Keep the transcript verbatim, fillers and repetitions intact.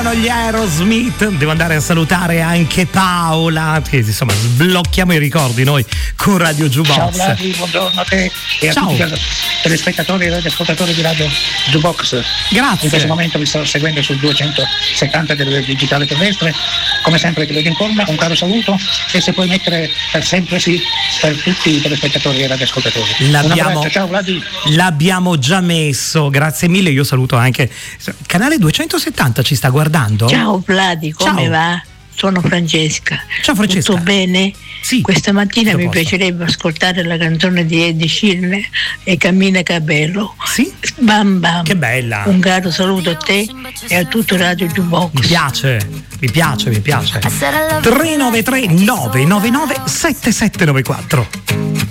erano gli Aerosmith. Devo andare a salutare anche Paola, che insomma sblocchiamo i ricordi noi con Radio Jukebox. Ciao Vladi, buongiorno a te e a Ciao. tutti i telespettatori e ascoltatori di Radio Jukebox. Grazie. In questo momento vi sto seguendo sul duecentosettanta del digitale terrestre. Come sempre ti vedo in forma, un caro saluto, e se puoi mettere per sempre sì per tutti i telespettatori e radioascoltatori. L'abbiamo, un abbraccio, ciao Vladi. L'abbiamo già messo, grazie mille. Io saluto anche canale duecentosettanta, ci sta guardando? Ciao Vladi, come Ciao. va? Sono Francesca. Ciao Francesca. Tutto bene? Sì. Questa mattina tutto a mi posto. piacerebbe ascoltare la canzone di Eddie Sheeran e Cammina Cabello. Sì? Bam bam. Che bella. Un caro saluto a te e a tutto Radio Jukebox. Mi piace, mi piace, mi piace. tre nove tre nove nove nove sette sette nove quattro.